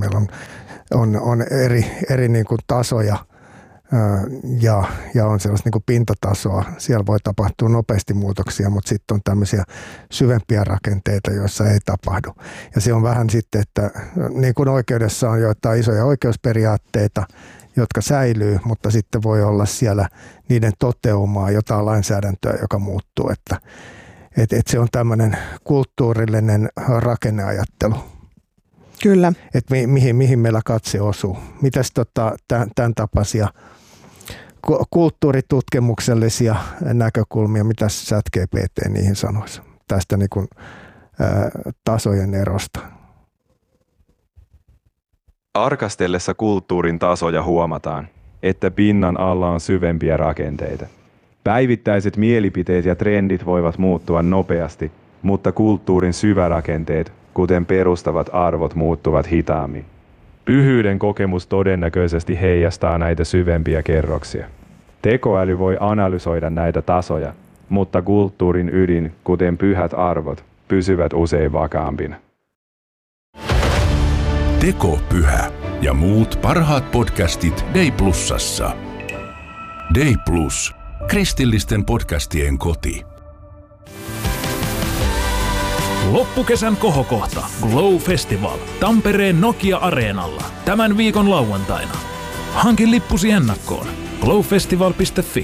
meillä on eri niin kuin tasoja ja on sellaista niin kuin pintatasoa. Siellä voi tapahtua nopeasti muutoksia, mutta sitten on tämmöisiä syvempiä rakenteita, joissa ei tapahdu. Ja se on vähän sitten, että niin kuin oikeudessa on joitain isoja oikeusperiaatteita, jotka säilyy, mutta sitten voi olla siellä niiden toteumaa jotain lainsäädäntöä, joka muuttuu. Että se on tämmöinen kulttuurillinen rakenneajattelu. Kyllä. Että mihin meillä katse osuu. Mitäs tämän tapaisia kulttuuritutkimuksellisia näkökulmia, mitä ChatGPT niihin sanoisi tästä niin kuin, tasojen erosta? Arkastellessa kulttuurin tasoja huomataan, että pinnan alla on syvempiä rakenteita. Päivittäiset mielipiteet ja trendit voivat muuttua nopeasti, mutta kulttuurin syvärakenteet, kuten perustavat arvot, muuttuvat hitaammin. Pyhyyden kokemus todennäköisesti heijastaa näitä syvempiä kerroksia. Tekoäly voi analysoida näitä tasoja, mutta kulttuurin ydin, kuten pyhät arvot, pysyvät usein vakaampina. Tekopyhä ja muut parhaat podcastit Day Plusassa. Day Plus, kristillisten podcastien koti. Loppukesän kohokohta Glow Festival Tampereen Nokia-areenalla tämän viikon lauantaina. Hankin lippusi ennakkoon glowfestival.fi.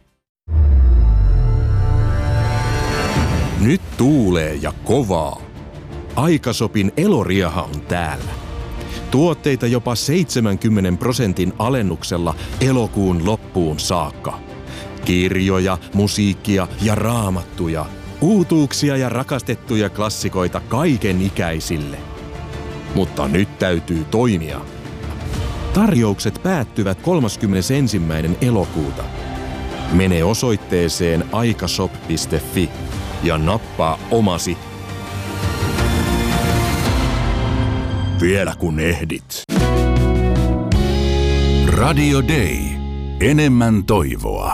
Nyt tuulee ja kovaa. Aikasopin Eloriaha on täällä. Tuotteita jopa 70% alennuksella elokuun loppuun saakka. Kirjoja, musiikkia ja raamattuja. Uutuuksia ja rakastettuja klassikoita kaiken ikäisille. Mutta nyt täytyy toimia. Tarjoukset päättyvät 31. elokuuta. Mene osoitteeseen aikashop.fi ja nappaa omasi. Vielä kun ehdit. Radio Day. Enemmän toivoa.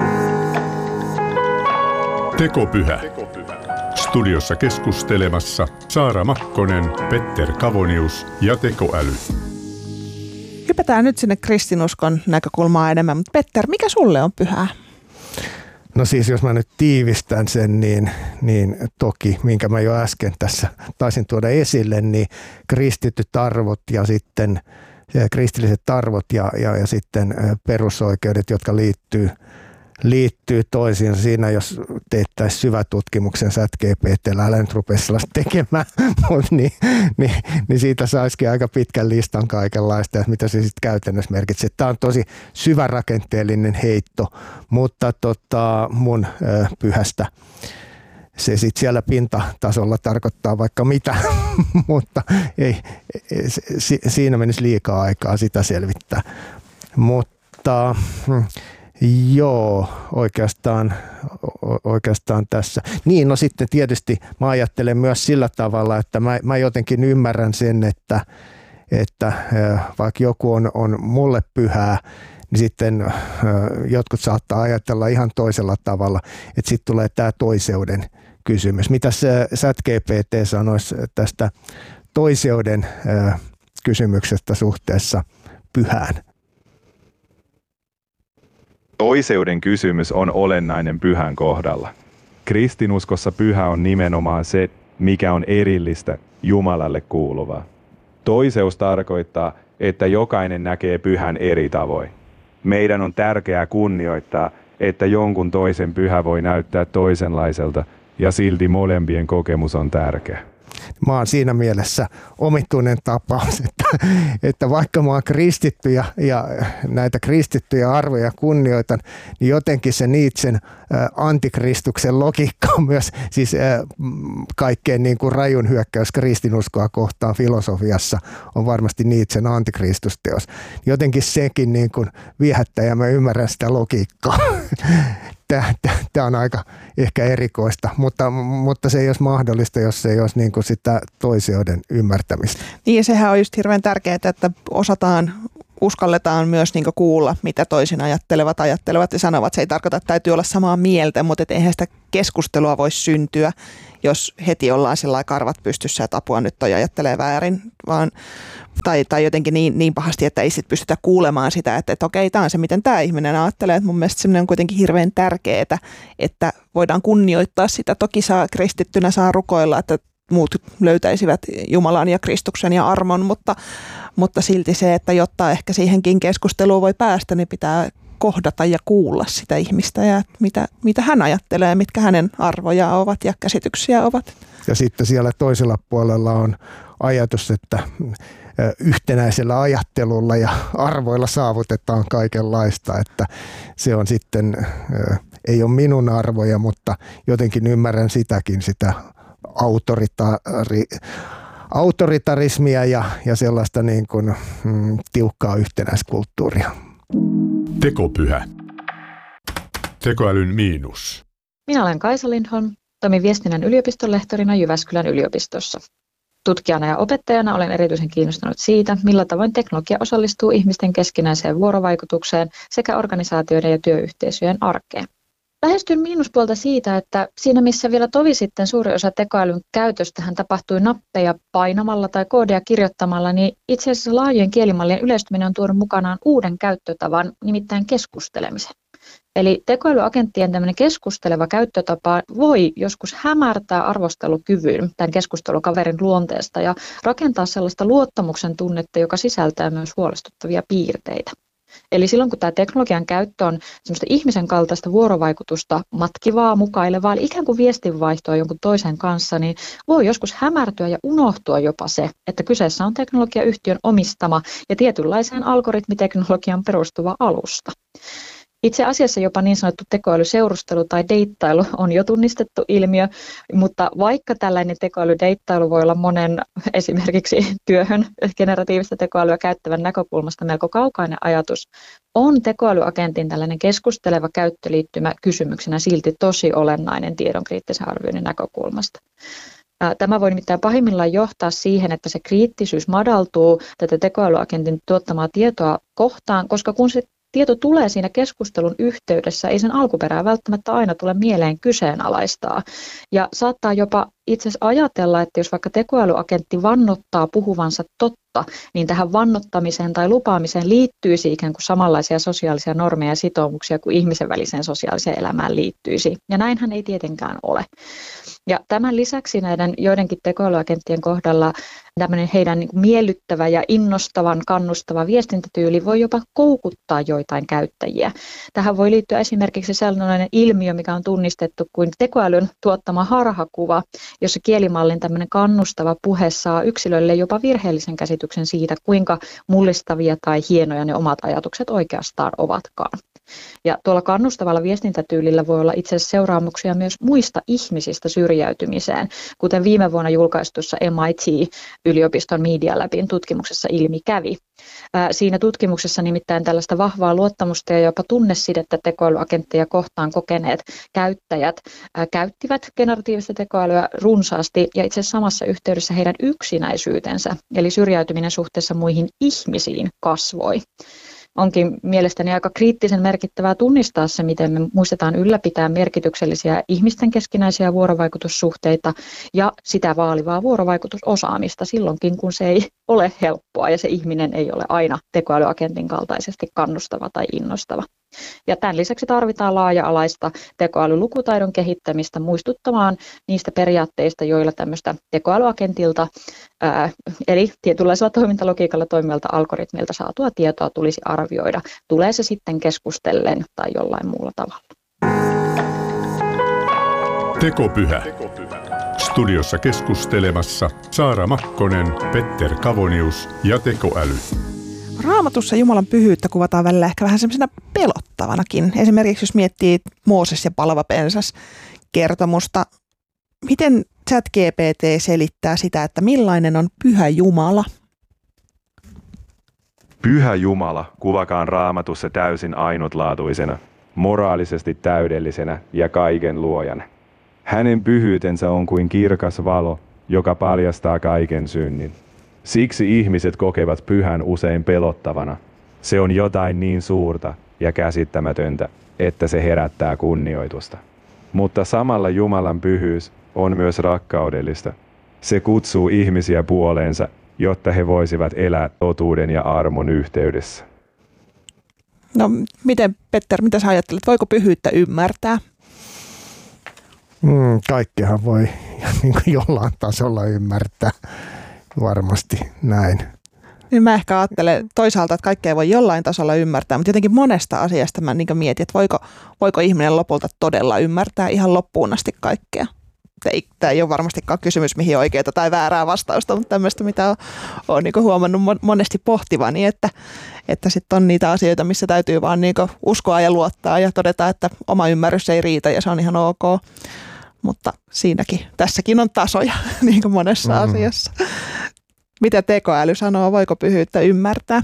Tekopyhä. Studiossa keskustelemassa Saara Makkonen, Petter Kavonius ja tekoäly. Hypätään nyt sinne kristinuskon näkökulmaa enemmän, mutta Petter, mikä sulle on pyhää? No siis jos mä nyt tiivistän sen, niin toki, minkä mä jo äsken tässä taisin tuoda esille, niin kristityt arvot ja sitten kristilliset arvot ja sitten perusoikeudet, jotka liittyy toisiinsa. Siinä jos teettäisiin syvätutkimuksen ChatGPT:llä, älä nyt rupea sellaista tekemään, niin siitä saisikin aika pitkän listan kaikenlaista, että mitä se sitten käytännössä merkitsee. Tämä on tosi syvärakenteellinen heitto, mutta mun pyhästä se sitten siellä pintatasolla tarkoittaa vaikka mitä, mutta ei siinä menisi liikaa aikaa sitä selvittää. Mutta joo, oikeastaan tässä. Niin, no sitten tietysti mä ajattelen myös sillä tavalla, että mä jotenkin ymmärrän sen, että vaikka joku on mulle pyhää, niin sitten jotkut saattaa ajatella ihan toisella tavalla, että sitten tulee tämä toiseuden kysymys. Mitä se ChatGPT sanoisi tästä toiseuden kysymyksestä suhteessa pyhään? Toiseuden kysymys on olennainen pyhän kohdalla. Kristinuskossa pyhä on nimenomaan se, mikä on erillistä Jumalalle kuuluvaa. Toiseus tarkoittaa, että jokainen näkee pyhän eri tavoin. Meidän on tärkeää kunnioittaa, että jonkun toisen pyhä voi näyttää toisenlaiselta ja silti molempien kokemus on tärkeä. Mä oon siinä mielessä omituinen tapaus, että vaikka mä oon kristitty ja näitä kristittyjä arvoja kunnioitan, niin jotenkin se Nietzschen antikristuksen logiikka on myös siis kaikkein niin kuin rajun hyökkäys kristinuskoa kohtaan filosofiassa on varmasti Nietzschen antikristusteos. Jotenkin sekin niin kuin viehättää ja mä ymmärrän sitä logiikkaa. Tämä on aika ehkä erikoista, mutta se ei olisi mahdollista, jos ei olisi niin kuin sitä toiseuden ymmärtämistä. Niin ja sehän on just hirveän tärkeää, että osataan uskalletaan myös niin kuin kuulla, mitä toisin ajattelevat ja sanovat. Se ei tarkoita, että täytyy olla samaa mieltä, mutta eihän sitä keskustelua voi syntyä, jos heti ollaan sillä karvat pystyssä, että apua nyt toi ajattelee väärin, tai jotenkin niin pahasti, että ei sit pystytä kuulemaan sitä, että okei, tämä on se, miten tämä ihminen ajattelee. Että mun mielestä semmoinen on kuitenkin hirveän tärkeää, että voidaan kunnioittaa sitä. Toki kristittynä saa rukoilla, että muut löytäisivät Jumalan ja Kristuksen ja armon, mutta silti se, että jotta ehkä siihenkin keskusteluun voi päästä, niin pitää kohdata ja kuulla sitä ihmistä ja mitä hän ajattelee, mitkä hänen arvoja ovat ja käsityksiä ovat. Ja sitten siellä toisella puolella on ajatus, että yhtenäisellä ajattelulla ja arvoilla saavutetaan kaikenlaista, että se on sitten, ei ole minun arvoja, mutta jotenkin ymmärrän sitäkin, sitä autoritarismia ja sellaista niin kuin, tiukkaa yhtenäiskulttuuria. Tekopyhä. Tekoälyn miinus. Minä olen Kaisa Lindholm, toimin viestinnän yliopiston lehtorina Jyväskylän yliopistossa. Tutkijana ja opettajana olen erityisen kiinnostunut siitä, millä tavoin teknologia osallistuu ihmisten keskinäiseen vuorovaikutukseen sekä organisaatioiden ja työyhteisöjen arkeen. Lähestyn miinuspuolta siitä, että siinä missä vielä tovi sitten suuri osa tekoälyn käytöstähän tapahtui nappeja painamalla tai koodia kirjoittamalla, niin itse asiassa laajojen kielimallien yleistyminen on tuonut mukanaan uuden käyttötavan, nimittäin keskustelemisen. Eli tekoälyagenttien tämmöinen keskusteleva käyttötapa voi joskus hämärtää arvostelukyvyn tämän keskustelukaverin luonteesta ja rakentaa sellaista luottamuksen tunnetta, joka sisältää myös huolestuttavia piirteitä. Eli silloin kun tämä teknologian käyttö on semmoista ihmisen kaltaista vuorovaikutusta matkivaa, mukailevaa, eli ikään kuin viestinvaihtoa jonkun toisen kanssa, niin voi joskus hämärtyä ja unohtua jopa se, että kyseessä on teknologiayhtiön omistama ja tietynlaiseen algoritmiteknologian perustuva alusta. Itse asiassa jopa niin sanottu tekoälyseurustelu tai deittailu on jo tunnistettu ilmiö, mutta vaikka tällainen tekoälydeittailu voi olla monen esimerkiksi työhön generatiivista tekoälyä käyttävän näkökulmasta melko kaukainen ajatus, on tekoälyagentin tällainen keskusteleva käyttöliittymä kysymyksenä silti tosi olennainen tiedonkriittisen arvioinnin näkökulmasta. Tämä voi nimittäin pahimmillaan johtaa siihen, että se kriittisyys madaltuu tätä tekoälyagentin tuottamaa tietoa kohtaan, koska kun se tieto tulee siinä keskustelun yhteydessä, ei sen alkuperää välttämättä aina tule mieleen kyseenalaistaa. Ja saattaa jopa itse asiassa ajatella, että jos vaikka tekoälyagentti vannottaa puhuvansa totta, niin tähän vannottamiseen tai lupaamiseen liittyisi ikään kuin samanlaisia sosiaalisia normeja ja sitoumuksia kuin ihmisen väliseen sosiaaliseen elämään liittyisi. Ja näinhän ei tietenkään ole. Ja tämän lisäksi näiden joidenkin tekoälyagenttien kohdalla tämmöinen heidän niin kuin miellyttävä ja innostavan, kannustava viestintätyyli voi jopa koukuttaa joitain käyttäjiä. Tähän voi liittyä esimerkiksi sellainen ilmiö, mikä on tunnistettu kuin tekoälyn tuottama harhakuva, jossa kielimallin tämmöinen kannustava puhe saa yksilölle jopa virheellisen käsityksen siitä, kuinka mullistavia tai hienoja ne omat ajatukset oikeastaan ovatkaan. Ja tuolla kannustavalla viestintätyylillä voi olla itse asiassa seuraamuksia myös muista ihmisistä syrjäytymiseen, kuten viime vuonna julkaistussa MIT-yliopiston Media Labin tutkimuksessa ilmi kävi. Siinä tutkimuksessa nimittäin tällaista vahvaa luottamusta ja jopa tunnesidettä tekoälyagentteja kohtaan kokeneet käyttäjät käyttivät generatiivista tekoälyä runsaasti ja itse asiassa samassa yhteydessä heidän yksinäisyytensä, eli syrjäytyminen suhteessa muihin ihmisiin kasvoi. Onkin mielestäni aika kriittisen merkittävää tunnistaa se, miten me muistetaan ylläpitää merkityksellisiä ihmisten keskinäisiä vuorovaikutussuhteita ja sitä vaalivaa vuorovaikutusosaamista silloinkin, kun se ei ole helppoa ja se ihminen ei ole aina tekoälyagentin kaltaisesti kannustava tai innostava. Ja tämän lisäksi tarvitaan laaja-alaista tekoälylukutaidon kehittämistä muistuttamaan niistä periaatteista, joilla tämmöistä tekoälyagentilta, eli tietynlaisella toimintalogiikalla toimivalta algoritmilta saatua tietoa tulisi arvioida. Tulee se sitten keskustellen tai jollain muulla tavalla. Tekopyhä. Studiossa keskustelemassa Saara Makkonen, Petter Kavonius ja tekoäly. Raamatussa Jumalan pyhyyttä kuvataan välillä ehkä vähän semmoisena pelottavanakin. Esimerkiksi jos miettii Mooses ja palvapensas kertomusta, miten ChatGPT selittää sitä, että millainen on pyhä Jumala? Pyhä Jumala kuvakaan Raamatussa täysin ainutlaatuisena, moraalisesti täydellisenä ja kaiken luojana. Hänen pyhyytensä on kuin kirkas valo, joka paljastaa kaiken synnin. Siksi ihmiset kokevat pyhän usein pelottavana, Se on jotain niin suurta ja käsittämätöntä, että se herättää kunnioitusta. Mutta samalla Jumalan pyhyys on myös rakkaudellista. Se kutsuu ihmisiä puoleensa, jotta he voisivat elää totuuden ja armon yhteydessä. No miten, Petter, mitä sä ajattelet? Voiko pyhyyttä ymmärtää? Kaikkihan voi niin kuin jollain tasolla ymmärtää, varmasti näin. Niin mä ehkä ajattelen toisaalta, että kaikkea voi jollain tasolla ymmärtää, mutta jotenkin monesta asiasta mä niin mietin, että voiko ihminen lopulta todella ymmärtää ihan loppuun asti kaikkea. Tämä ei ole varmastikaan kysymys, mihin oikeaa tai väärää vastausta, mutta tämmöistä, mitä olen niin huomannut monesti pohtivani, että sitten on niitä asioita, missä täytyy vaan niin uskoa ja luottaa ja todeta, että oma ymmärrys ei riitä ja se on ihan ok. Mutta tässäkin on tasoja niin kuin monessa asiassa. Mitä tekoäly sanoo, voiko pyhyyttä ymmärtää?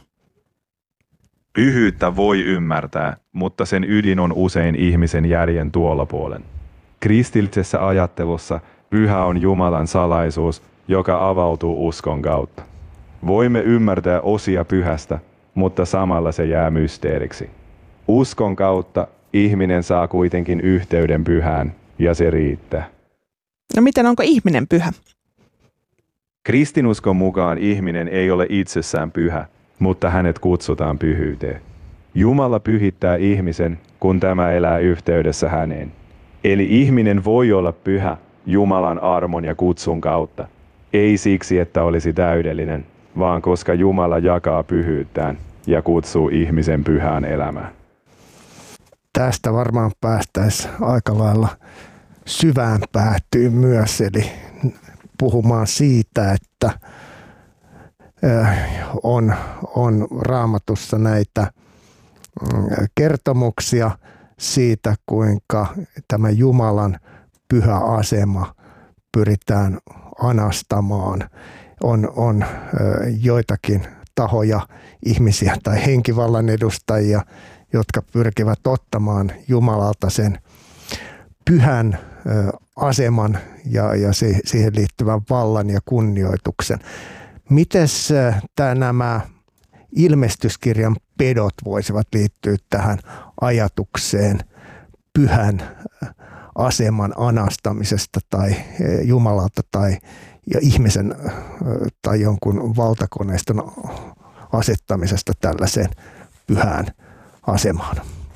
Pyhyyttä voi ymmärtää, mutta sen ydin on usein ihmisen järjen tuolla puolen. Kristillisessä ajattelussa pyhä on Jumalan salaisuus, joka avautuu uskon kautta. Voimme ymmärtää osia pyhästä, mutta samalla se jää mysteeriksi. Uskon kautta ihminen saa kuitenkin yhteyden pyhään, ja se riittää. No miten, onko ihminen pyhä? Kristinuskon mukaan ihminen ei ole itsessään pyhä, mutta hänet kutsutaan pyhyyteen. Jumala pyhittää ihmisen, kun tämä elää yhteydessä häneen. Eli ihminen voi olla pyhä Jumalan armon ja kutsun kautta. Ei siksi, että olisi täydellinen, vaan koska Jumala jakaa pyhyyttään ja kutsuu ihmisen pyhään elämään. Tästä varmaan päästäisiin aika lailla syvään päätyyn myös, eli puhumaan siitä, että on Raamatussa näitä kertomuksia siitä, kuinka tämä Jumalan pyhä asema pyritään anastamaan. On joitakin tahoja, ihmisiä tai henkivallan edustajia, jotka pyrkivät ottamaan Jumalalta sen pyhän aseman ja siihen liittyvän vallan ja kunnioituksen. Mites nämä ilmestyskirjan pedot voisivat liittyä tähän ajatukseen pyhän aseman anastamisesta tai Jumalalta tai ihmisen tai jonkun valtakoneiston asettamisesta tällaiseen pyhään asemaan?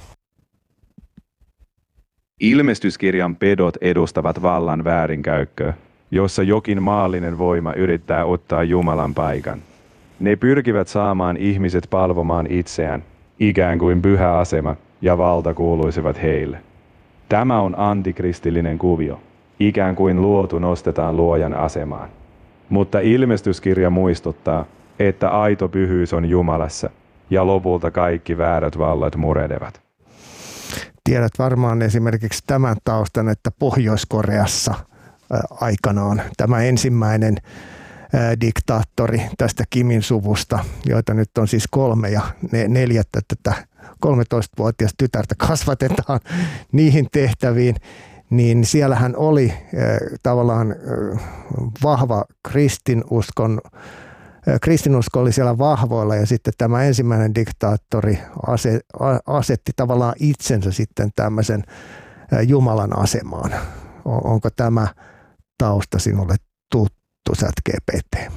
Ilmestyskirjan pedot edustavat vallan väärinkäyttöä, jossa jokin maallinen voima yrittää ottaa Jumalan paikan. Ne pyrkivät saamaan ihmiset palvomaan itseään, ikään kuin pyhä asema ja valta kuuluisivat heille. Tämä on antikristillinen kuvio, ikään kuin luotu nostetaan luojan asemaan. Mutta ilmestyskirja muistuttaa, että aito pyhyys on Jumalassa ja lopulta kaikki väärät vallat murenevat. Tiedät varmaan esimerkiksi tämän taustan, että Pohjois-Koreassa aikanaan tämä ensimmäinen diktaattori tästä Kimin suvusta, joita nyt on siis 3 ja 4 tätä 13-vuotias tytärtä kasvatetaan niihin tehtäviin, niin siellähän oli tavallaan vahva kristinusko oli siellä vahvoilla ja sitten tämä ensimmäinen diktaattori asetti tavallaan itsensä sitten tämmöisen Jumalan asemaan. Onko tämä tausta sinulle tuttu, ChatGPT?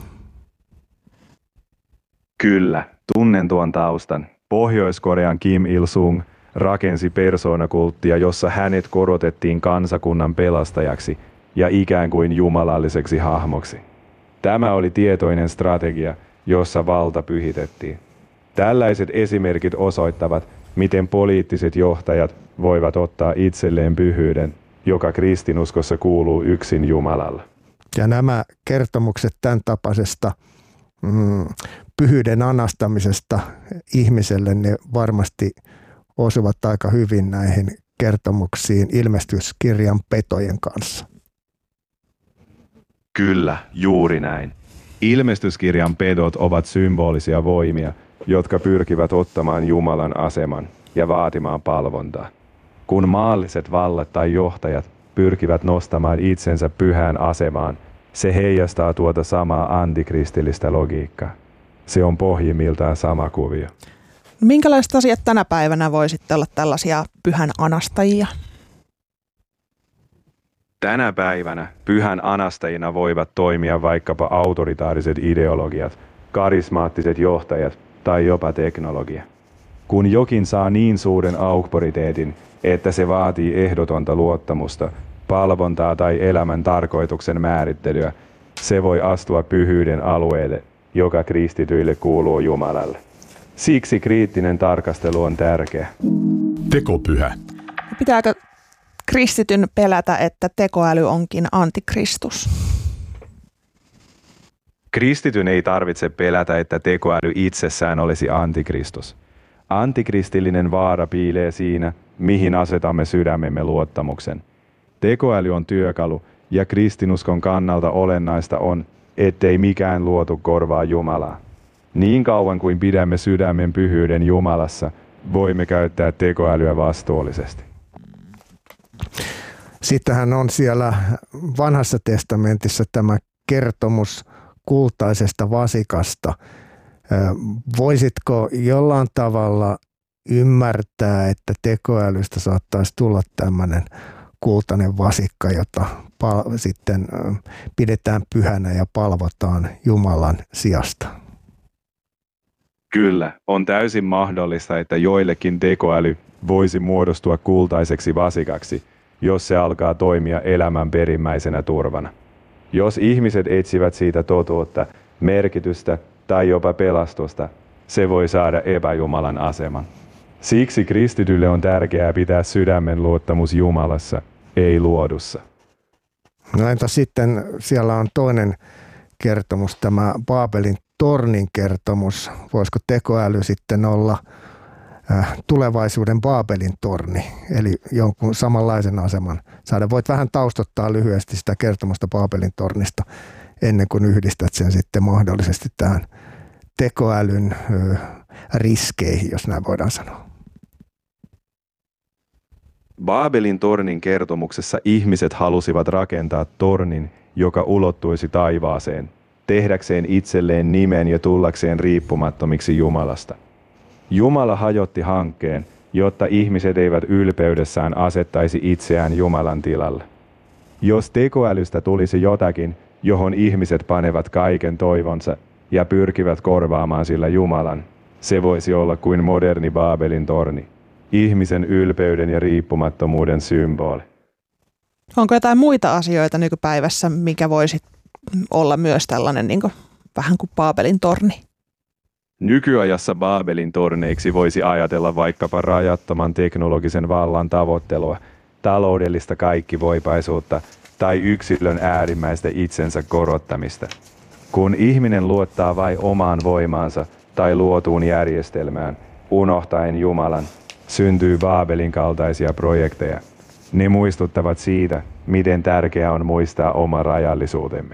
Kyllä, tunnen tuon taustan. Pohjois-Korean Kim Il-sung rakensi persoonakulttia, jossa hänet korotettiin kansakunnan pelastajaksi ja ikään kuin jumalalliseksi hahmoksi. Tämä oli tietoinen strategia, jossa valta pyhitettiin. Tällaiset esimerkit osoittavat, miten poliittiset johtajat voivat ottaa itselleen pyhyyden, joka kristinuskossa kuuluu yksin Jumalalle. Ja nämä kertomukset tämän tapaisesta pyhyyden anastamisesta ihmiselle, ne varmasti osuvat aika hyvin näihin kertomuksiin ilmestyskirjan petojen kanssa. Kyllä, juuri näin. Ilmestyskirjan pedot ovat symbolisia voimia, jotka pyrkivät ottamaan Jumalan aseman ja vaatimaan palvontaa. Kun maalliset vallat tai johtajat pyrkivät nostamaan itsensä pyhään asemaan, se heijastaa tuota samaa antikristillistä logiikkaa. Se on pohjimmiltaan sama kuvio. Minkälaiset asiat tänä päivänä voi sitten olla tällaisia pyhän anastajia? Tänä päivänä pyhän anastajina voivat toimia vaikkapa autoritaariset ideologiat, karismaattiset johtajat tai jopa teknologia. Kun jokin saa niin suuren auktoriteetin, että se vaatii ehdotonta luottamusta, palvontaa tai elämän tarkoituksen määrittelyä, se voi astua pyhyyden alueelle, joka kristityille kuuluu Jumalalle. Siksi kriittinen tarkastelu on tärkeä. Tekopyhä. Pitääkö kristityn pelätä, että tekoäly onkin antikristus? Kristityn ei tarvitse pelätä, että tekoäly itsessään olisi antikristus. Antikristillinen vaara piilee siinä, mihin asetamme sydämemme luottamuksen. Tekoäly on työkalu, ja kristinuskon kannalta olennaista on, ettei mikään luotu korvaa Jumalaa. Niin kauan kuin pidämme sydämen pyhyyden Jumalassa, voimme käyttää tekoälyä vastuullisesti. Sittenhän on siellä Vanhassa testamentissa tämä kertomus kultaisesta vasikasta. Voisitko jollain tavalla ymmärtää, että tekoälystä saattaisi tulla tämmöinen kultainen vasikka, jota sitten pidetään pyhänä ja palvotaan Jumalan sijasta? Kyllä, on täysin mahdollista, että joillekin tekoäly voisi muodostua kultaiseksi vasikaksi, jos se alkaa toimia elämän perimmäisenä turvana. Jos ihmiset etsivät siitä totuutta, merkitystä tai jopa pelastusta, se voi saada epäjumalan aseman. Siksi kristitylle on tärkeää pitää sydämen luottamus Jumalassa, ei luodussa. No entä sitten siellä on toinen kertomus, tämä Baabelin tornin kertomus. Voisiko tekoäly sitten olla tulevaisuuden Baabelin torni, eli jonkun samanlaisen aseman saada? Voit vähän taustottaa lyhyesti sitä kertomusta Baabelin tornista ennen kuin yhdistät sen sitten mahdollisesti tähän tekoälyn riskeihin, jos näin voidaan sanoa. Baabelin tornin kertomuksessa ihmiset halusivat rakentaa tornin, joka ulottuisi taivaaseen, tehdäkseen itselleen nimen ja tullakseen riippumattomiksi Jumalasta. Jumala hajotti hankkeen, jotta ihmiset eivät ylpeydessään asettaisi itseään Jumalan tilalle. Jos tekoälystä tulisi jotakin, johon ihmiset panevat kaiken toivonsa ja pyrkivät korvaamaan sillä Jumalan, se voisi olla kuin moderni Baabelin torni, ihmisen ylpeyden ja riippumattomuuden symboli. Onko jotain muita asioita nykypäivässä, mikä voisi olla myös tällainen niin kuin, vähän kuin Baabelin torni? Nykyajassa Baabelin torneiksi voisi ajatella vaikkapa rajattoman teknologisen vallan tavoittelua, taloudellista kaikkivoipaisuutta tai yksilön äärimmäistä itsensä korottamista. Kun ihminen luottaa vain omaan voimaansa tai luotuun järjestelmään, unohtaen Jumalan, syntyy Baabelin kaltaisia projekteja. Ne muistuttavat siitä, miten tärkeää on muistaa oma rajallisuutemme.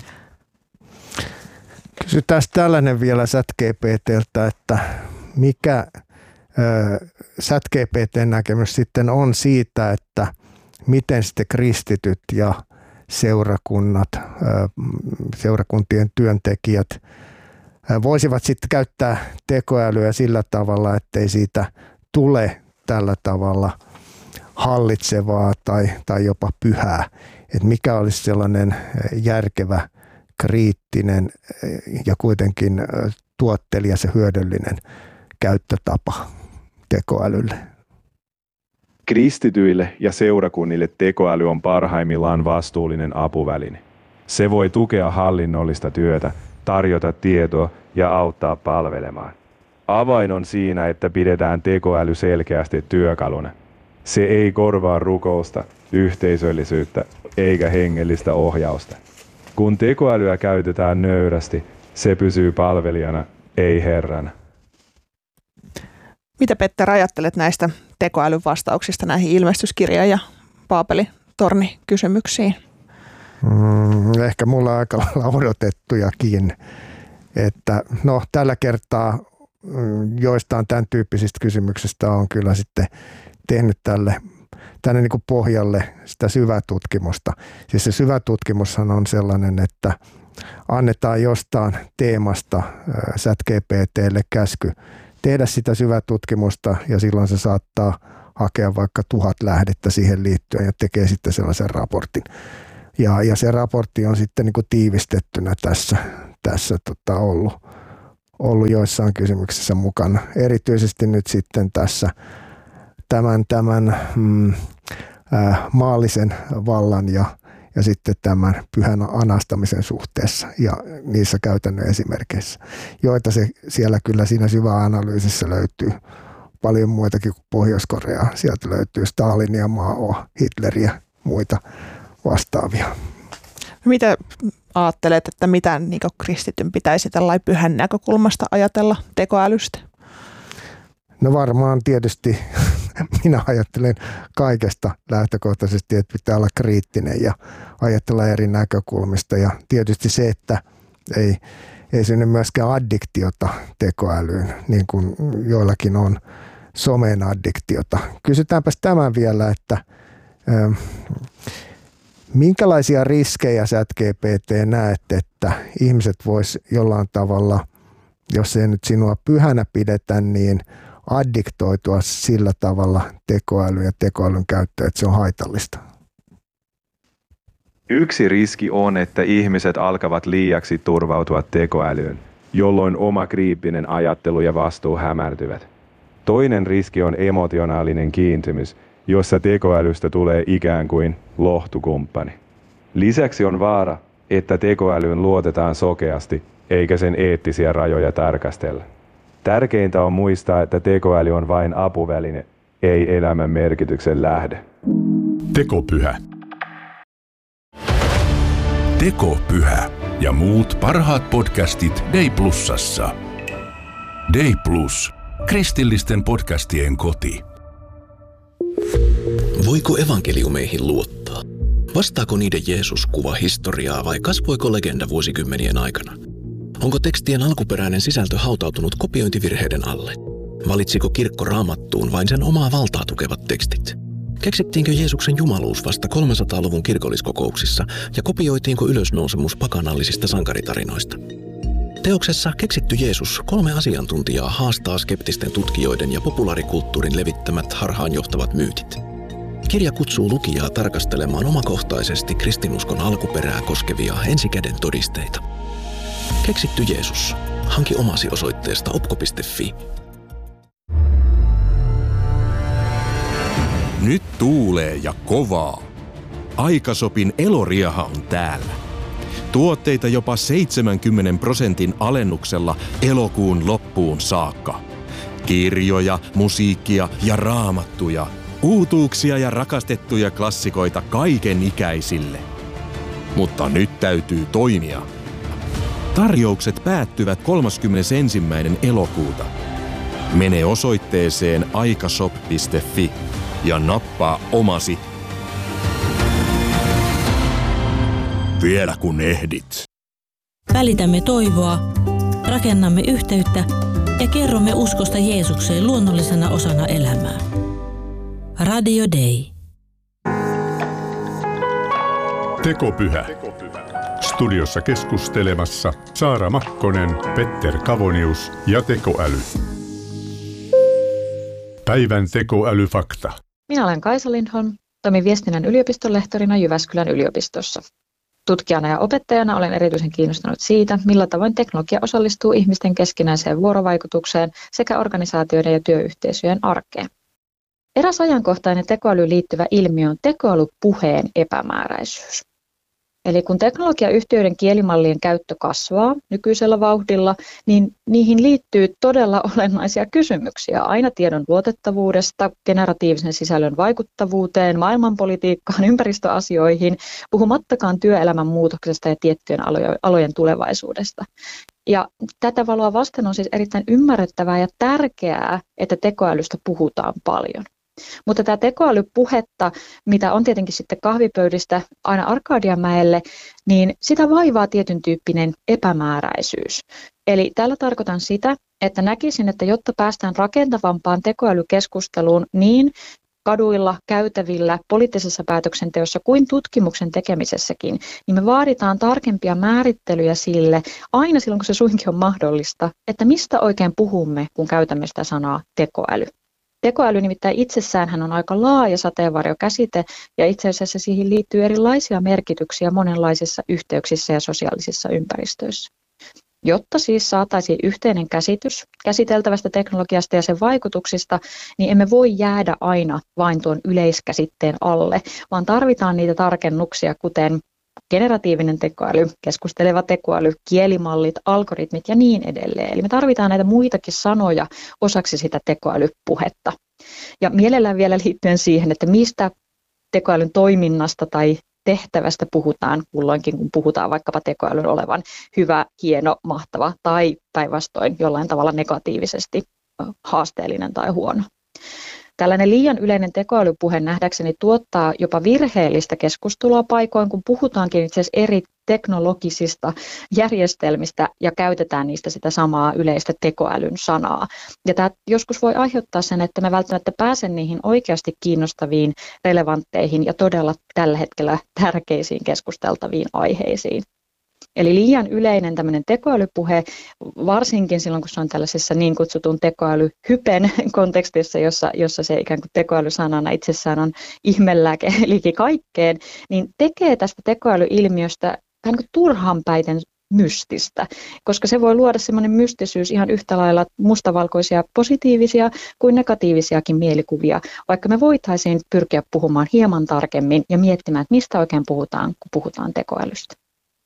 Kysytään tällainen vielä ChatGPT:ltä, että mikä ChatGPT:n näkemys sitten on siitä, että miten sitten kristityt ja seurakunnat, seurakuntien työntekijät voisivat sitten käyttää tekoälyä sillä tavalla, ettei siitä tule tällä tavalla hallitsevaa tai jopa pyhää. Että mikä olisi sellainen järkevä, kriittinen ja kuitenkin tuottelias ja hyödyllinen käyttötapa tekoälylle? Kristityille ja seurakunnille tekoäly on parhaimmillaan vastuullinen apuväline. Se voi tukea hallinnollista työtä, tarjota tietoa ja auttaa palvelemaan. Avain on siinä, että pidetään tekoäly selkeästi työkaluna. Se ei korvaa rukousta, yhteisöllisyyttä eikä hengellistä ohjausta. Kun tekoälyä käytetään nöyrästi, se pysyy palvelijana, ei herrana. Mitä Petter ajattelet näistä tekoälyn vastauksista näihin ilmestyskirja- ja Baabelin torni-kysymyksiin? Ehkä mulla on aika lailla odotettujakin. Että no, tällä kertaa joistain tämän tyyppisistä kysymyksistä on kyllä sitten tehnyt tänne niin kuin pohjalle sitä syvätutkimusta. Siis se syvätutkimushan on sellainen, että annetaan jostain teemasta ChatGPT:lle käsky tehdä sitä syvää tutkimusta ja silloin se saattaa hakea vaikka 1000 lähdettä siihen liittyen ja tekee sitten sellaisen raportin. Ja se raportti on sitten niin kuin tiivistettynä tässä ollut joissain kysymyksissä mukana. Erityisesti nyt sitten tässä tämän maallisen vallan ja sitten tämän pyhän anastamisen suhteessa ja niissä käytännön esimerkkeissä, joita siellä kyllä siinä syväanalyysissä löytyy paljon muitakin kuin Pohjois-Koreaa. Sieltä löytyy Stalinia, Maoa, Hitleriä, muita vastaavia. Mitä ajattelet, että mitä niin kristityn pitäisi tällainen pyhän näkökulmasta ajatella tekoälystä? No varmaan tietysti minä ajattelen kaikesta lähtökohtaisesti, että pitää olla kriittinen ja ajatella eri näkökulmista. Ja tietysti se, että ei synny myöskään addiktiota tekoälyyn, niin kuin joillakin on somen addiktiota. Kysytäänpäs tämän vielä, että minkälaisia riskejä ChatGPT näet, että ihmiset vois jollain tavalla, jos ei nyt sinua pyhänä pidetä, niin addiktoitua sillä tavalla tekoälyyn ja tekoälyn käyttöön, että se on haitallista? Yksi riski on, että ihmiset alkavat liiaksi turvautua tekoälyyn, jolloin oma kriittinen ajattelu ja vastuu hämärtyvät. Toinen riski on emotionaalinen kiintymys, jossa tekoälystä tulee ikään kuin lohtukumppani. Lisäksi on vaara, että tekoälyyn luotetaan sokeasti, eikä sen eettisiä rajoja tarkastella. Tärkeintä on muistaa, että tekoäly on vain apuväline, ei elämän merkityksen lähde. Tekopyhä. Tekopyhä ja muut parhaat podcastit Day Plusassa. Day Plus, kristillisten podcastien koti. Voiko evankeliumeihin luottaa? Vastaako niiden Jeesus-kuva historiaa vai kasvoiko legenda vuosikymmenien aikana? Onko tekstien alkuperäinen sisältö hautautunut kopiointivirheiden alle? Valitsiko kirkko Raamattuun vain sen omaa valtaa tukevat tekstit? Keksittiinkö Jeesuksen jumaluus vasta 300-luvun kirkolliskokouksissa ja kopioitiinko ylösnousemus pakanallisista sankaritarinoista? Teoksessa Keksitty Jeesus 3 asiantuntijaa haastaa skeptisten tutkijoiden ja populaarikulttuurin levittämät harhaanjohtavat myytit. Kirja kutsuu lukijaa tarkastelemaan omakohtaisesti kristinuskon alkuperää koskevia ensikäden todisteita. Keksitty Jeesus. Hanki omasi osoitteesta opko.fi. Nyt tuulee ja kovaa. Aikasopin eloriaha on täällä. Tuotteita jopa 70% alennuksella elokuun loppuun saakka. Kirjoja, musiikkia ja raamattuja. Uutuuksia ja rakastettuja klassikoita kaiken ikäisille. Mutta nyt täytyy toimia. Tarjoukset päättyvät 31. elokuuta. Mene osoitteeseen aikashop.fi ja nappaa omasi. Vielä kun ehdit. Välitämme toivoa, rakennamme yhteyttä ja kerromme uskosta Jeesukseen luonnollisena osana elämää. Radio Day. Tekopyhä. Studiossa keskustelemassa Saara Makkonen, Petter Kavonius ja tekoäly. Päivän tekoälyfakta. Minä olen Kaisa Lindholm, toimin viestinnän yliopiston lehtorina Jyväskylän yliopistossa. Tutkijana ja opettajana olen erityisen kiinnostunut siitä, millä tavoin teknologia osallistuu ihmisten keskinäiseen vuorovaikutukseen sekä organisaatioiden ja työyhteisöjen arkeen. Eräs ajankohtainen tekoälyyn liittyvä ilmiö on tekoälypuheen epämääräisyys. Eli kun teknologiayhtiöiden kielimallien käyttö kasvaa nykyisellä vauhdilla, niin niihin liittyy todella olennaisia kysymyksiä aina tiedon luotettavuudesta, generatiivisen sisällön vaikuttavuuteen, maailmanpolitiikkaan, ympäristöasioihin, puhumattakaan työelämän muutoksesta ja tiettyjen alojen tulevaisuudesta. Ja tätä valoa vasten on siis erittäin ymmärrettävää ja tärkeää, että tekoälystä puhutaan paljon. Mutta tämä tekoälypuhetta, mitä on tietenkin sitten kahvipöydistä aina Arkadianmäelle, niin sitä vaivaa tietyn tyyppinen epämääräisyys. Eli tällä tarkoitan sitä, että näkisin, että jotta päästään rakentavampaan tekoälykeskusteluun niin kaduilla, käytävillä, poliittisessa päätöksenteossa kuin tutkimuksen tekemisessäkin, niin me vaaditaan tarkempia määrittelyjä sille, aina silloin kun se suinkin on mahdollista, että mistä oikein puhumme, kun käytämme sitä sanaa tekoäly. Tekoäly nimittäin itsessäänhän on aika laaja sateenvarjokäsite ja itse asiassa siihen liittyy erilaisia merkityksiä monenlaisissa yhteyksissä ja sosiaalisissa ympäristöissä. Jotta siis saataisiin yhteinen käsitys käsiteltävästä teknologiasta ja sen vaikutuksista, niin emme voi jäädä aina vain tuon yleiskäsitteen alle, vaan tarvitaan niitä tarkennuksia, kuten generatiivinen tekoäly, keskusteleva tekoäly, kielimallit, algoritmit ja niin edelleen. Eli me tarvitaan näitä muitakin sanoja osaksi sitä tekoälypuhetta. Ja mielellään vielä liittyen siihen, että mistä tekoälyn toiminnasta tai tehtävästä puhutaan kulloinkin, kun puhutaan vaikkapa tekoälyn olevan hyvä, hieno, mahtava tai päinvastoin jollain tavalla negatiivisesti haasteellinen tai huono. Tällainen liian yleinen tekoälypuhe nähdäkseni tuottaa jopa virheellistä keskustelua paikoin, kun puhutaankin itse asiassa eri teknologisista järjestelmistä ja käytetään niistä sitä samaa yleistä tekoälyn sanaa. Ja tämä joskus voi aiheuttaa sen, että me välttämättä pääse niihin oikeasti kiinnostaviin, relevantteihin ja todella tällä hetkellä tärkeisiin keskusteltaviin aiheisiin. Eli liian yleinen tämmöinen tekoälypuhe, varsinkin silloin kun se on tällaisessa niin kutsutun tekoälyhypen kontekstissa, jossa se ikään kuin tekoälysanana itsessään on ihmelääke liki kaikkeen, niin tekee tästä tekoälyilmiöstä vähän kuin turhanpäiten mystistä, koska se voi luoda semmoinen mystisyys ihan yhtä lailla mustavalkoisia positiivisia kuin negatiivisiakin mielikuvia, vaikka me voitaisiin pyrkiä puhumaan hieman tarkemmin ja miettimään, että mistä oikein puhutaan, kun puhutaan tekoälystä.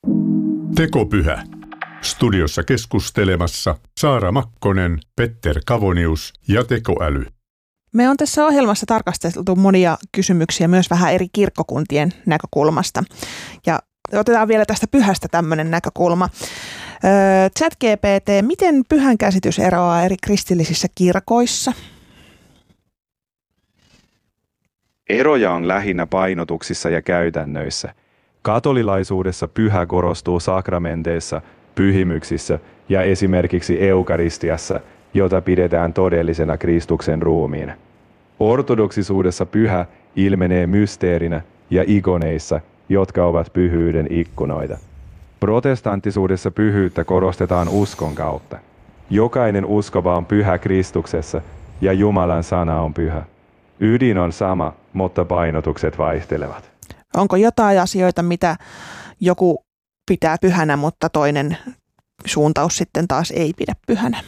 Tekopyhä. Studiossa keskustelemassa Saara Makkonen, Petter Kavonius ja tekoäly. Me on tässä ohjelmassa tarkasteltu monia kysymyksiä myös vähän eri kirkkokuntien näkökulmasta. Ja otetaan vielä tästä pyhästä tämmöinen näkökulma. ChatGPT, miten pyhän käsitys eroaa eri kristillisissä kirkoissa? Eroja on lähinnä painotuksissa ja käytännöissä. Katolilaisuudessa pyhä korostuu sakramenteissa, pyhimyksissä ja esimerkiksi eukaristiassa, jota pidetään todellisena Kristuksen ruumiina. Ortodoksisuudessa pyhä ilmenee mysteerinä ja ikoneissa, jotka ovat pyhyyden ikkunoita. Protestanttisuudessa pyhyyttä korostetaan uskon kautta. Jokainen uskova on pyhä Kristuksessa ja Jumalan sana on pyhä. Ydin on sama, mutta painotukset vaihtelevat. Onko jotain asioita, mitä joku pitää pyhänä, mutta toinen suuntaus sitten taas ei pidä pyhänä?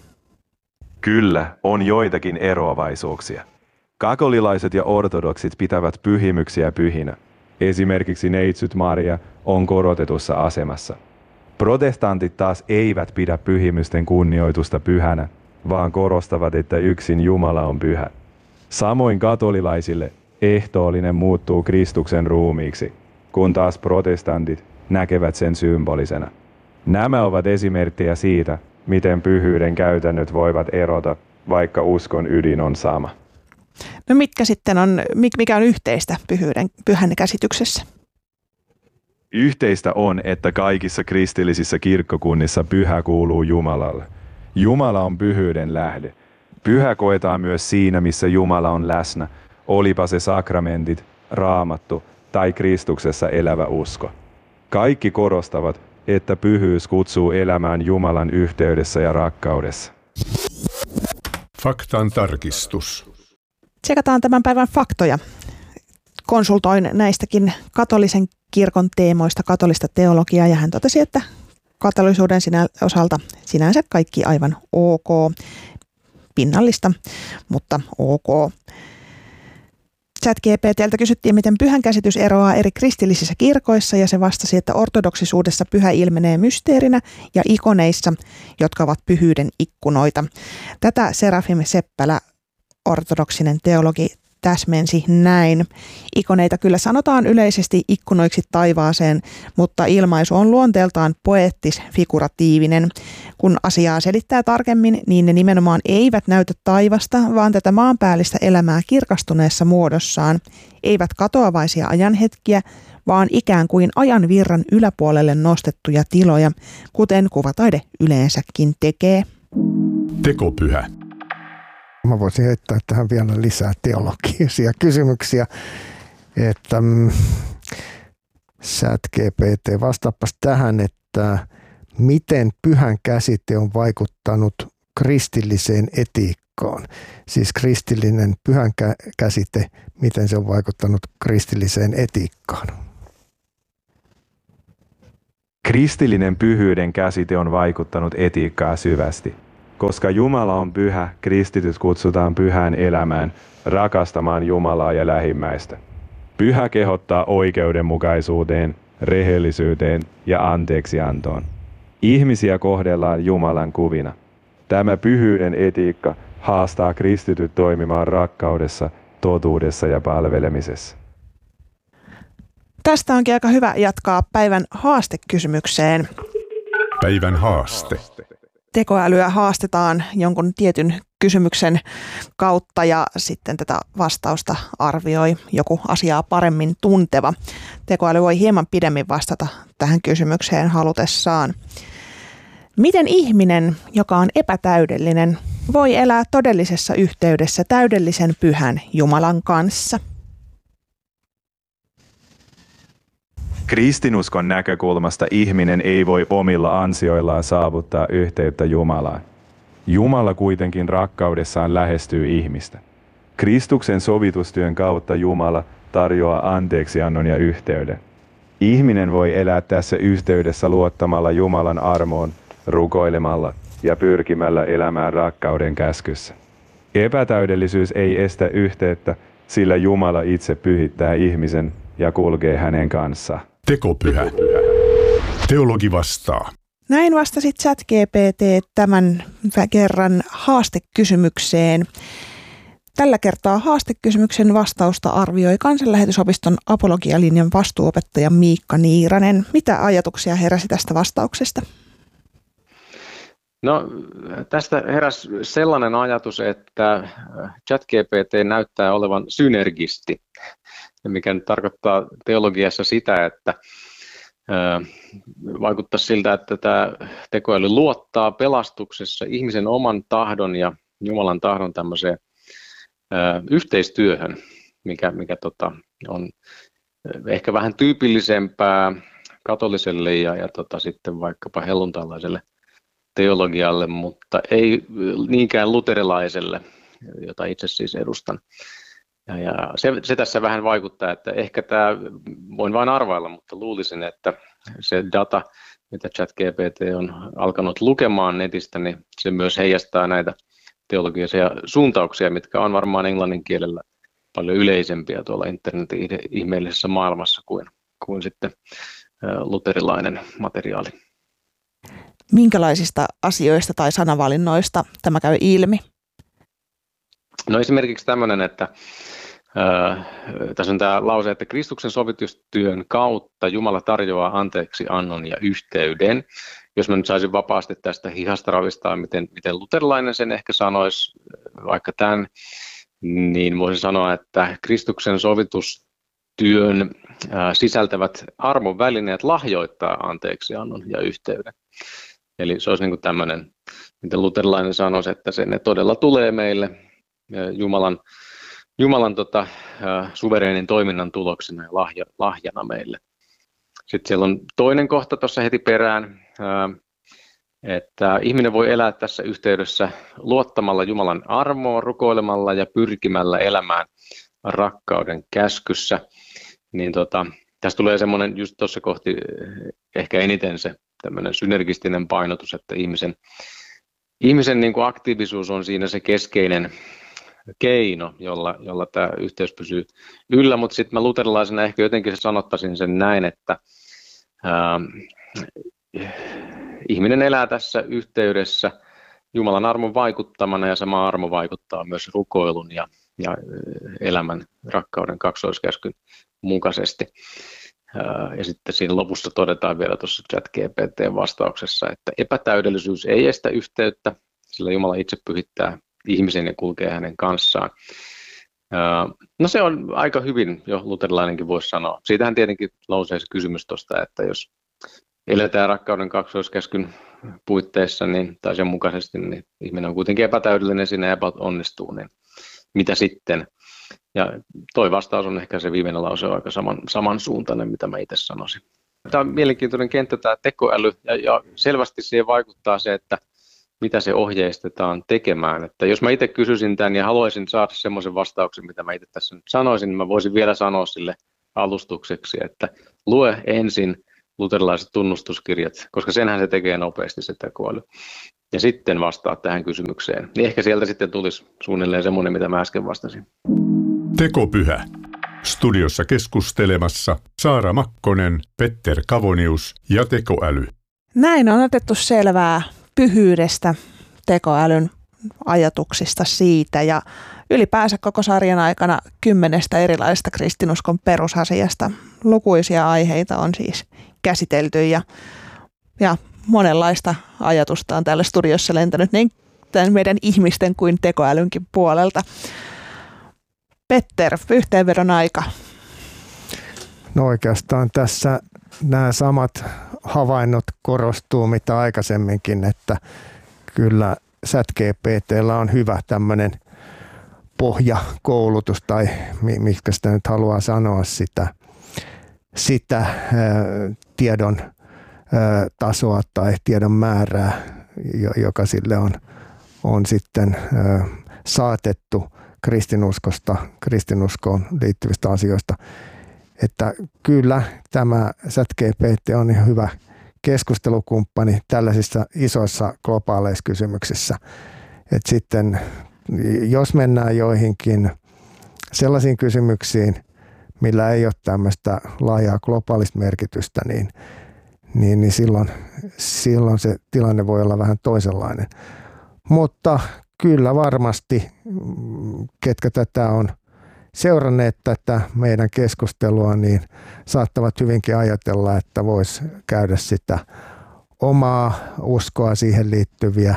Kyllä, on joitakin eroavaisuuksia. Katolilaiset ja ortodoksit pitävät pyhimyksiä pyhinä. Esimerkiksi neitsyt Maria on korotetussa asemassa. Protestantit taas eivät pidä pyhimysten kunnioitusta pyhänä, vaan korostavat, että yksin Jumala on pyhä. Samoin katolilaisille ehtoollinen muuttuu Kristuksen ruumiiksi, kun taas protestantit näkevät sen symbolisena. Nämä ovat esimerkkejä siitä, miten pyhyyden käytännöt voivat erota, vaikka uskon ydin on sama. No mikä on yhteistä pyhän käsityksessä? Yhteistä on, että kaikissa kristillisissä kirkkokunnissa pyhä kuuluu Jumalalle. Jumala on pyhyyden lähde. Pyhä koetaan myös siinä, missä Jumala on läsnä, olipa se sakramentit, raamattu tai Kristuksessa elävä usko. Kaikki korostavat, että pyhyys kutsuu elämään Jumalan yhteydessä ja rakkaudessa. Faktan tarkistus. Tsekataan tämän päivän faktoja. Konsultoin näistäkin katolisen kirkon teemoista katolista teologiaa ja hän totesi, että katolisuuden osalta sinänsä kaikki aivan ok, pinnallista, mutta ok. ChatGPT:ltä kysyttiin, miten pyhän käsitys eroaa eri kristillisissä kirkoissa ja se vastasi, että ortodoksisuudessa pyhä ilmenee mysteerinä ja ikoneissa, jotka ovat pyhyyden ikkunoita. Tätä Serafim Seppälä, ortodoksinen teologi, täsmensi näin. Ikoneita kyllä sanotaan yleisesti ikkunoiksi taivaaseen, mutta ilmaisu on luonteeltaan poeettis-figuratiivinen. Kun asiaa selittää tarkemmin, niin ne nimenomaan eivät näytä taivasta, vaan tätä maanpäällistä elämää kirkastuneessa muodossaan. Eivät katoavaisia ajanhetkiä, vaan ikään kuin ajan virran yläpuolelle nostettuja tiloja, kuten kuvataide yleensäkin tekee. Tekopyhä. Mä voisin heittää tähän vielä lisää teologisia kysymyksiä, että ChatGPT, vastaapas tähän, että miten pyhän käsite on vaikuttanut kristilliseen etiikkaan? Siis kristillinen pyhän käsite, miten se on vaikuttanut kristilliseen etiikkaan? Kristillinen pyhyyden käsite on vaikuttanut etiikkaa syvästi. Koska Jumala on pyhä, kristityt kutsutaan pyhään elämään, rakastamaan Jumalaa ja lähimmäistä. Pyhä kehottaa oikeudenmukaisuuteen, rehellisyyteen ja anteeksiantoon. Ihmisiä kohdellaan Jumalan kuvina. Tämä pyhyyden etiikka haastaa kristityt toimimaan rakkaudessa, totuudessa ja palvelemisessa. Tästä onkin aika hyvä jatkaa päivän haastekysymykseen. Päivän haaste. Tekoälyä haastetaan jonkun tietyn kysymyksen kautta ja sitten tätä vastausta arvioi joku asiaa paremmin tunteva. Tekoäly voi hieman pidemmin vastata tähän kysymykseen halutessaan. Miten ihminen, joka on epätäydellinen, voi elää todellisessa yhteydessä täydellisen pyhän Jumalan kanssa? Kristinuskon näkökulmasta ihminen ei voi omilla ansioillaan saavuttaa yhteyttä Jumalaan. Jumala kuitenkin rakkaudessaan lähestyy ihmistä. Kristuksen sovitustyön kautta Jumala tarjoaa anteeksiannon ja yhteyden. Ihminen voi elää tässä yhteydessä luottamalla Jumalan armoon, rukoilemalla ja pyrkimällä elämään rakkauden käskyssä. Epätäydellisyys ei estä yhteyttä, sillä Jumala itse pyhittää ihmisen ja kulkee hänen kanssaan. Tekopyhä. Teologi vastaa. Näin vastasi ChatGPT tämän kerran haastekysymykseen. Tällä kertaa haastekysymyksen vastausta arvioi Kansanlähetysopiston apologialinjan vastuuopettaja Miikka Niiranen. Mitä ajatuksia heräsi tästä vastauksesta? No, tästä heräsi sellainen ajatus, että ChatGPT näyttää olevan synergisti, mikä nyt tarkoittaa teologiassa sitä, että vaikuttaa siltä, että tämä tekoäly luottaa pelastuksessa ihmisen oman tahdon ja Jumalan tahdon tämmöiseen yhteistyöhön, mikä on ehkä vähän tyypillisempää katoliselle ja sitten vaikkapa helluntalaiselle teologialle, mutta ei niinkään luterilaiselle, jota itse siis edustan. Ja se tässä vähän vaikuttaa, että ehkä tämä, voin vain arvailla, mutta luulisin, että se data, mitä ChatGPT on alkanut lukemaan netistä, niin se myös heijastaa näitä teologisia suuntauksia, mitkä on varmaan englannin kielellä paljon yleisempiä tuolla internetin ihmeellisessä maailmassa kuin sitten luterilainen materiaali. Minkälaisista asioista tai sanavalinnoista tämä käy ilmi? No esimerkiksi tämmöinen, että tässä on tämä lause, että Kristuksen sovitustyön kautta Jumala tarjoaa anteeksi annon ja yhteyden. Jos mä nyt saisin vapaasti tästä hihasta ravistaa, miten luterilainen sen ehkä sanoisi vaikka tämän, niin voisin sanoa, että Kristuksen sovitustyön sisältävät armon välineet lahjoittaa anteeksi annon ja yhteyden. Eli se olisi niin kuin tämmöinen, miten luterilainen sanoisi, että ne todella tulee meille Jumalan suvereenin toiminnan tuloksena ja lahjana meille. Sitten siellä on toinen kohta tuossa heti perään, että ihminen voi elää tässä yhteydessä luottamalla Jumalan armoon, rukoilemalla ja pyrkimällä elämään rakkauden käskyssä. Niin tässä tulee semmoinen just tuossa kohti ehkä eniten se tämmöinen synergistinen painotus, että ihmisen niin kuin aktiivisuus on siinä se keskeinen keino, jolla tämä yhteys pysyy yllä, mutta sitten mä luterilaisena ehkä jotenkin sanottaisin sen näin, että ihminen elää tässä yhteydessä Jumalan armon vaikuttamana ja sama armo vaikuttaa myös rukoilun ja elämän rakkauden kaksoiskäskyn mukaisesti. Ja sitten siinä lopussa todetaan vielä tuossa ChatGPT-vastauksessa, että epätäydellisyys ei estä yhteyttä, sillä Jumala itse pyhittää ihmisen ja kulkee hänen kanssaan. No se on aika hyvin jo luterilainenkin voisi sanoa. Siitähän tietenkin nousee se kysymys tuosta, että jos eletään rakkauden kaksoiskäskyn puitteissa niin, tai sen mukaisesti, niin ihminen on kuitenkin epätäydellinen, siinä epäonnistuu, niin mitä sitten? Ja toi vastaus on ehkä se viimeinen lause on aika samansuuntainen, mitä mä itse sanoisin. Tämä on mielenkiintoinen kenttä, tämä tekoäly, ja selvästi siihen vaikuttaa se, että mitä se ohjeistetaan tekemään. Että jos mä itse kysyisin tämän ja haluaisin saada semmoisen vastauksen, mitä mä itse tässä nyt sanoisin, niin mä voisin vielä sanoa sille alustukseksi, että lue ensin luterilaiset tunnustuskirjat, koska senhän se tekee nopeasti se tekoäly. Ja sitten vastaa tähän kysymykseen. Niin ehkä sieltä sitten tulisi suunnilleen semmoinen, mitä mä äsken vastasin. Tekopyhä. Studiossa keskustelemassa Saara Makkonen, Petter Kavonius ja tekoäly. Näin on otettu selvää pyhyydestä, tekoälyn ajatuksista siitä ja ylipäänsä koko sarjan aikana 10 erilaisesta kristinuskon perusasiasta. Lukuisia aiheita on siis käsitelty ja monenlaista ajatusta on täällä studiossa lentänyt niin meidän ihmisten kuin tekoälynkin puolelta. Petter, yhteenvedon aika. No oikeastaan tässä nämä samat havainnot korostuu mitä aikaisemminkin, että kyllä ChatGPT:llä on hyvä tämmöinen pohjakoulutus tai mitkä sitä nyt haluaa sanoa sitä tiedon tasoa tai tiedon määrää, joka sille on sitten saatettu kristinuskoon liittyvistä asioista. Että kyllä tämä ChatGPT on ihan hyvä keskustelukumppani tällaisissa isoissa globaaleissa kysymyksissä. Että sitten jos mennään joihinkin sellaisiin kysymyksiin, millä ei ole tämmöistä laajaa globaalista merkitystä, niin silloin se tilanne voi olla vähän toisenlainen. Mutta kyllä varmasti, ketkä tätä on seuranneet tätä meidän keskustelua, niin saattavat hyvinkin ajatella, että voisi käydä sitä omaa uskoa siihen liittyviä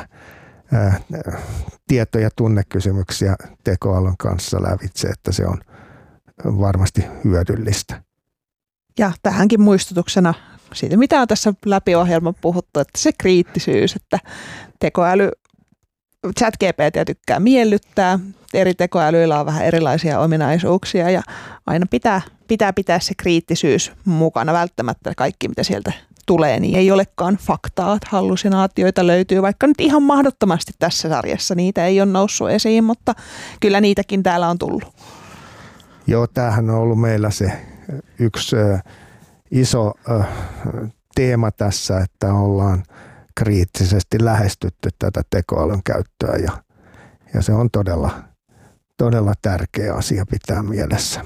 tieto- ja tunnekysymyksiä tekoälyn kanssa lävitse, että se on varmasti hyödyllistä. Ja tähänkin muistutuksena siitä, mitä on tässä läpi ohjelman puhuttu, että se kriittisyys, että tekoäly, ChatGPT tykkää miellyttää, eri tekoälyillä on vähän erilaisia ominaisuuksia ja aina pitää se kriittisyys mukana. Välttämättä kaikki, mitä sieltä tulee, niin ei olekaan faktaa. Hallusinaatioita löytyy, vaikka nyt ihan mahdottomasti tässä sarjassa. Niitä ei ole noussut esiin, mutta kyllä niitäkin täällä on tullut. Joo, tämähän on ollut meillä se yksi iso teema tässä, että ollaan kriittisesti lähestytty tätä tekoälyn käyttöä ja se on todella tärkeä asia pitää mielessä.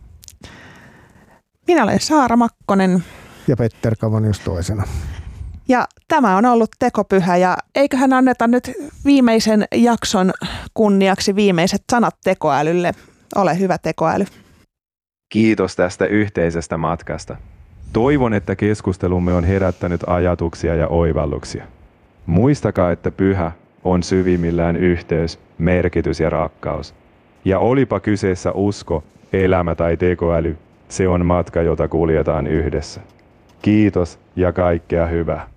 Minä olen Saara Makkonen. Ja Petter Kavonius toisena. Ja tämä on ollut Tekopyhä ja eiköhän anneta nyt viimeisen jakson kunniaksi viimeiset sanat tekoälylle. Ole hyvä tekoäly. Kiitos tästä yhteisestä matkasta. Toivon, että keskustelumme on herättänyt ajatuksia ja oivalluksia. Muistakaa, että pyhä on syvimmillään yhteys, merkitys ja rakkaus. Ja olipa kyseessä usko, elämä tai tekoäly, se on matka, jota kuljetaan yhdessä. Kiitos ja kaikkea hyvää.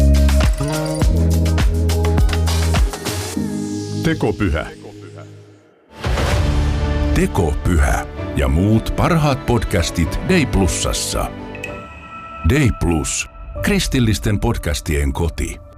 Tekopyhä. Tekopyhä ja muut parhaat podcastit Day Plusassa. Day Plus, kristillisten podcastien koti.